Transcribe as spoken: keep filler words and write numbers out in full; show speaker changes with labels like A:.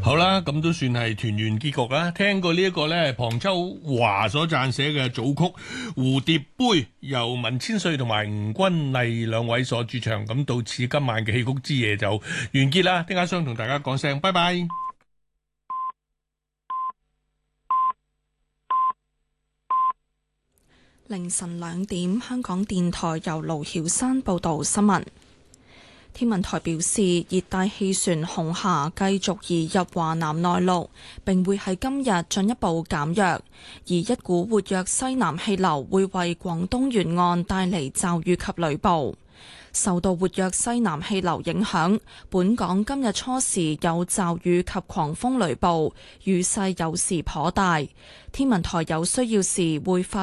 A: 好啦，咁都算係團圓結局啦。聽過呢一個呢，龐秋華所撰寫嘅組曲《蝴蝶杯》，由文千歲同埋吳君麗兩位所主唱。咁到此今晚嘅戲曲之夜就完結啦。丁家雙同大家講聲拜拜。
B: 凌晨兩點，香港電台由盧曉山報道新聞。天文台表示，熱帶氣旋紅霞繼續移入華南內陸，並會喺今日進一步減弱，而一股活躍西南氣流會為廣東沿岸帶嚟驟雨及雷暴。受到活躍西南氣流影響，本港今日初時有驟雨及狂風雷暴，雨勢有時頗大。天文台有需要時會發